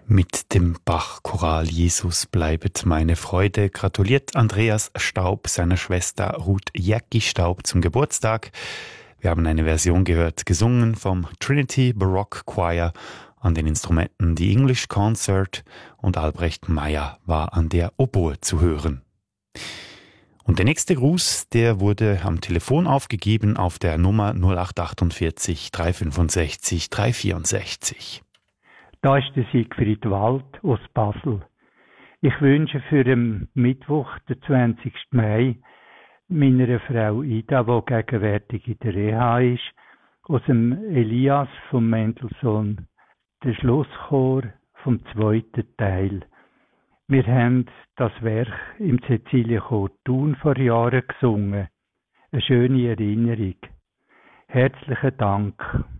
Mit dem Bach-Choral Jesus bleibet meine Freude gratuliert Andreas Staub seiner Schwester Ruth Jäcki Staub zum Geburtstag. Wir haben eine Version gehört, gesungen vom Trinity Baroque Choir an den Instrumenten die English Concert und Albrecht Meyer war an der Oboe zu hören. Und der nächste Gruß, der wurde am Telefon aufgegeben auf der Nummer 0848 365 364. Da ist der Siegfried Wald aus Basel. Ich wünsche für den Mittwoch, den 20. Mai, meiner Frau Ida, die gegenwärtig in der Reha ist, aus dem Elias vom Mendelssohn, der Schlusschor vom zweiten Teil. Wir haben das Werk im Cäcilienchor Thun vor Jahren gesungen. Eine schöne Erinnerung. Herzlichen Dank.